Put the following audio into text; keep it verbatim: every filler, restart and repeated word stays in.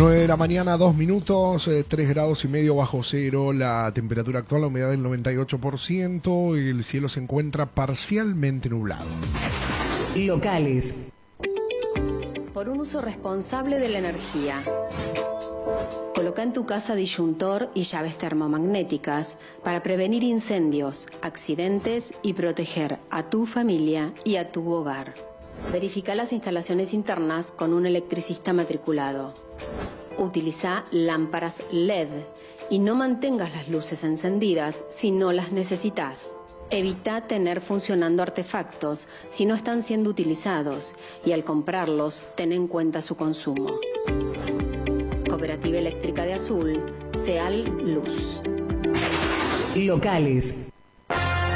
nueve de la mañana, dos minutos, eh, tres grados y medio bajo cero, la temperatura actual, la humedad del noventa y ocho por ciento, el cielo se encuentra parcialmente nublado. Locales. Por un uso responsable de la energía. Coloca en tu casa disyuntor y llaves termomagnéticas para prevenir incendios, accidentes y proteger a tu familia y a tu hogar. Verifica las instalaciones internas con un electricista matriculado. Utiliza lámparas L E D y no mantengas las luces encendidas si no las necesitas. Evita tener funcionando artefactos si no están siendo utilizados y al comprarlos ten en cuenta su consumo. Cooperativa Eléctrica de Azul, SEAL Luz. Locales.